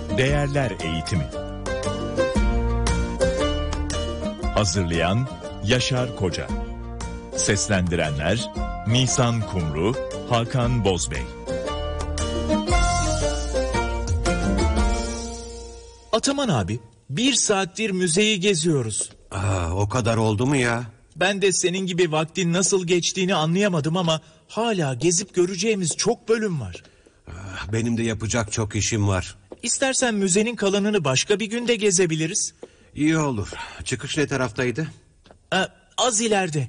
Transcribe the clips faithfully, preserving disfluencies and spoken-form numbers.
Değerler Eğitimi. Hazırlayan Yaşar Koca. Seslendirenler Nisan Kumru, Hakan Bozbey. Ataman abi, bir saattir müzeyi geziyoruz. Aa, o kadar oldu mu ya? Ben de senin gibi vaktin nasıl geçtiğini anlayamadım ama hala gezip göreceğimiz çok bölüm var. Ah, benim de yapacak çok işim var. İstersen müzenin kalanını başka bir günde gezebiliriz. İyi olur. Çıkış ne taraftaydı? Ee, az ileride.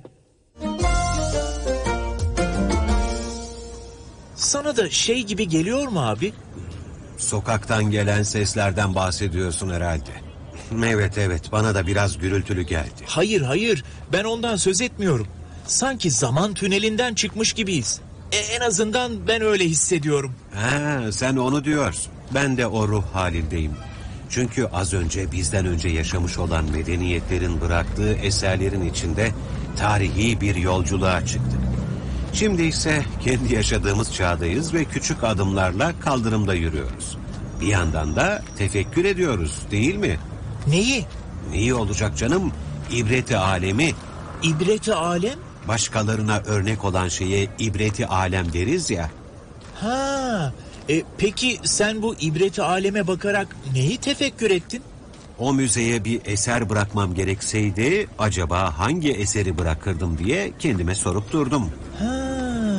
Sana da şey gibi geliyor mu abi? Sokaktan gelen seslerden bahsediyorsun herhalde. Evet evet, bana da biraz gürültülü geldi. Hayır hayır, ben ondan söz etmiyorum. Sanki zaman tünelinden çıkmış gibiyiz. E, en azından ben öyle hissediyorum. Ha, sen onu diyorsun. Ben de o ruh halindeyim. Çünkü az önce bizden önce yaşamış olan medeniyetlerin bıraktığı eserlerin içinde tarihi bir yolculuğa çıktık. Şimdi ise kendi yaşadığımız çağdayız ve küçük adımlarla kaldırımda yürüyoruz. Bir yandan da tefekkür ediyoruz, değil mi? Neyi? Neyi olacak canım? İbreti alemi. İbreti alem? Başkalarına örnek olan şeye ibreti alem deriz ya. Ha, e, peki sen bu ibreti aleme bakarak neyi tefekkür ettin? O müzeye bir eser bırakmam gerekseydi acaba hangi eseri bırakırdım diye kendime sorup durdum. Ha,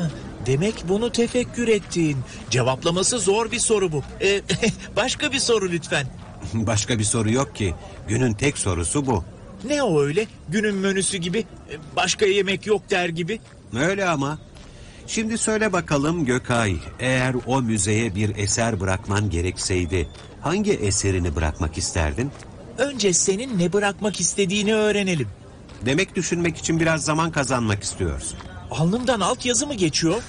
demek bunu tefekkür ettin. Cevaplaması zor bir soru bu. E, başka bir soru lütfen. Başka bir soru yok ki. Günün tek sorusu bu. Ne o öyle? Günün menüsü gibi, başka yemek yok der gibi. Öyle ama. Şimdi söyle bakalım Gökay, eğer o müzeye bir eser bırakman gerekseydi hangi eserini bırakmak isterdin? Önce senin ne bırakmak istediğini öğrenelim. Demek düşünmek için biraz zaman kazanmak istiyorsun. Alnımdan altyazı mı geçiyor?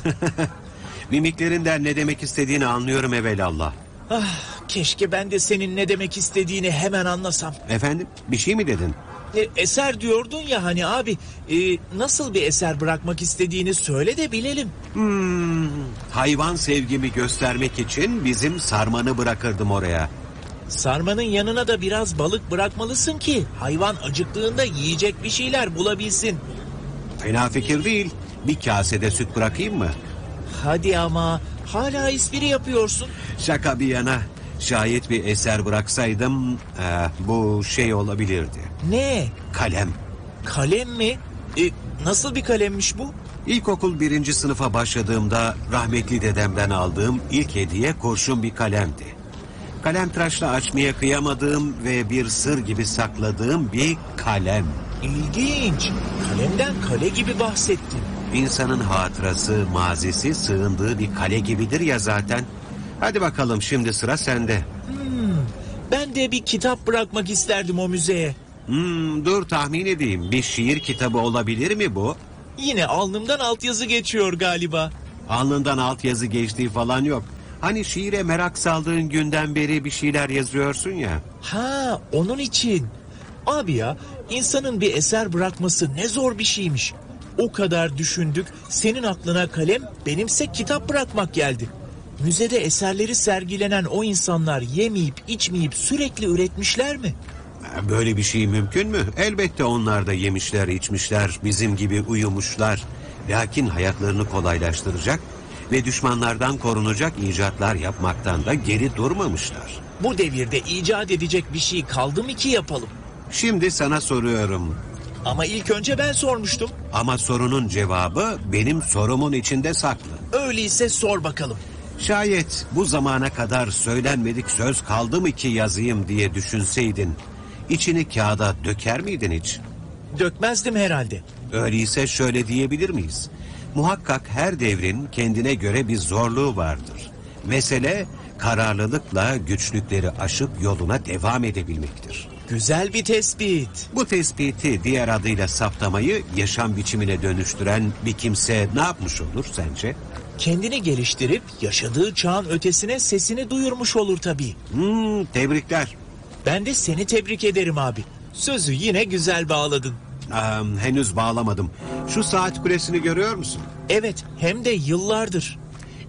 Mimiklerinden ne demek istediğini anlıyorum evelallah. Ah, keşke ben de senin ne demek istediğini hemen anlasam. Efendim, bir şey mi dedin? E, eser diyordun ya hani abi, e, nasıl bir eser bırakmak istediğini söyle de bilelim. Hmm, hayvan sevgimi göstermek için bizim sarmanı bırakırdım oraya. Sarmanın yanına da biraz balık bırakmalısın ki hayvan acıktığında yiyecek bir şeyler bulabilsin. Fena fikir değil. Bir kasede süt bırakayım mı? Hadi ama hala espri yapıyorsun. Şaka bir yana, şayet bir eser bıraksaydım e, bu şey olabilirdi. Ne? Kalem. Kalem mi? E, nasıl bir kalemmiş bu? İlkokul birinci sınıfa başladığımda rahmetli dedemden aldığım ilk hediye kurşun bir kalemdi. Kalemtıraşla açmaya kıyamadığım ve bir sır gibi sakladığım bir kalem. İlginç. Kalemden kale gibi bahsettin. İnsanın hatırası, mazisi sığındığı bir kale gibidir ya zaten. Hadi bakalım, şimdi sıra sende. Hmm, ben de bir kitap bırakmak isterdim o müzeye. Hmm, dur tahmin edeyim. Bir şiir kitabı olabilir mi bu? Yine alnımdan altyazı geçiyor galiba. Alnından altyazı geçtiği falan yok. Hani şiire merak saldığın günden beri bir şeyler yazıyorsun ya. Ha, onun için. Abi ya, insanın bir eser bırakması ne zor bir şeymiş. O kadar düşündük, senin aklına kalem, benimse kitap bırakmak geldi. Müzede eserleri sergilenen o insanlar yemeyip içmeyip sürekli üretmişler mi? Böyle bir şey mümkün mü? Elbette onlar da yemişler, içmişler, bizim gibi uyumuşlar. Lakin hayatlarını kolaylaştıracak ve düşmanlardan korunacak icatlar yapmaktan da geri durmamışlar. Bu devirde icat edecek bir şey kaldı mı ki yapalım? Şimdi sana soruyorum. Ama ilk önce ben sormuştum. Ama sorunun cevabı benim sorumun içinde saklı. Öyleyse sor bakalım. Şayet bu zamana kadar söylenmedik söz kaldı mı ki yazayım diye düşünseydin, içini kağıda döker miydin hiç? Dökmezdim herhalde. Öyleyse şöyle diyebilir miyiz? Muhakkak her devrin kendine göre bir zorluğu vardır. Mesele kararlılıkla güçlükleri aşıp yoluna devam edebilmektir. Güzel bir tespit. Bu tespiti diğer adıyla saptamayı yaşam biçimine dönüştüren bir kimse ne yapmış olur sence? Kendini geliştirip yaşadığı çağın ötesine sesini duyurmuş olur tabii. Hmm, tebrikler. Ben de seni tebrik ederim abi. Sözü yine güzel bağladın. Ee, henüz bağlamadım. Şu saat kulesini görüyor musun? Evet, hem de yıllardır.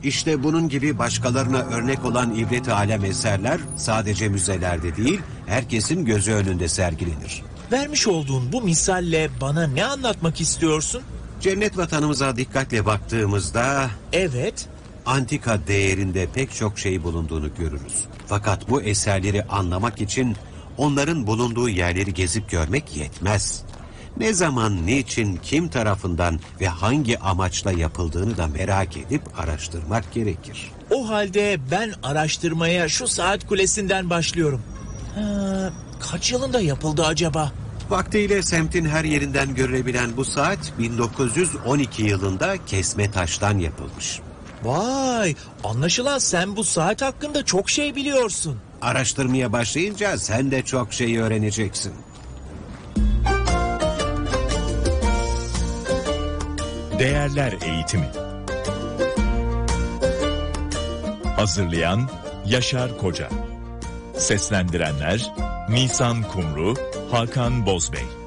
İşte bunun gibi başkalarına örnek olan ibret alem eserler sadece müzelerde değil, herkesin gözü önünde sergilenir. Vermiş olduğun bu misalle bana ne anlatmak istiyorsun? Cennet vatanımıza dikkatle baktığımızda Evet, antika değerinde pek çok şey bulunduğunu görürüz. Fakat bu eserleri anlamak için onların bulunduğu yerleri gezip görmek yetmez. Ne zaman, niçin, kim tarafından ve hangi amaçla yapıldığını da merak edip araştırmak gerekir. o halde ben araştırmaya şu saat kulesinden başlıyorum. Ha, kaç yılında yapıldı acaba? Vaktiyle semtin her yerinden görülebilen bu saat bin dokuz yüz on iki yılında kesme taştan yapılmış. Vay, anlaşılan sen bu saat hakkında çok şey biliyorsun. Araştırmaya başlayınca sen de çok şey öğreneceksin. Değerler Eğitimi. Hazırlayan Yaşar Koca. Seslendirenler Nisan Kumru, Hakan Bozbey.